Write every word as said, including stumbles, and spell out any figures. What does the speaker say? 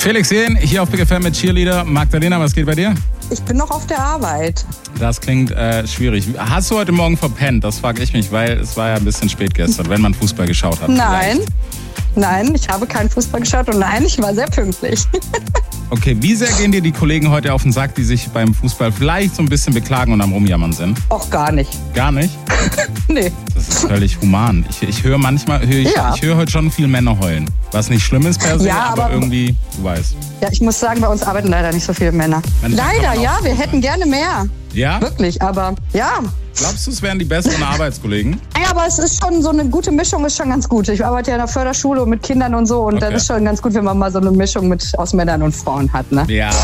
Felix Jähn, hier auf Big F M mit Cheerleader. Magdalena, was geht bei dir? Ich bin noch auf der Arbeit. Das klingt äh, schwierig. Hast du heute Morgen verpennt? Das frage ich mich, weil es war ja ein bisschen spät gestern, wenn man Fußball geschaut hat. Nein, vielleicht. nein, ich habe keinen Fußball geschaut und nein, ich war sehr pünktlich. Okay, wie sehr gehen dir die Kollegen heute auf den Sack, die sich beim Fußball vielleicht so ein bisschen beklagen und am Rumjammern sind? Auch gar nicht. Gar nicht? Nee. Das ist völlig human. Ich, ich höre manchmal, hör ich, Ja. ich höre heute schon viel Männer heulen. Was nicht schlimm ist per se, Ja, aber, aber- irgendwie, du weißt. Ja, ich muss sagen, bei uns arbeiten leider nicht so viele Männer. Manchmal kann Leider, man auch ja, froh wir sein. hätten gerne mehr. Ja? Wirklich, aber ja. Glaubst du, es wären die besseren Arbeitskollegen? Ja, aber es ist schon so eine gute Mischung, ist schon ganz gut. Ich arbeite ja in der Förderschule und mit Kindern und so und Okay. das ist schon ganz gut, wenn man mal so eine Mischung mit aus Männern und Frauen hat, ne? Ja.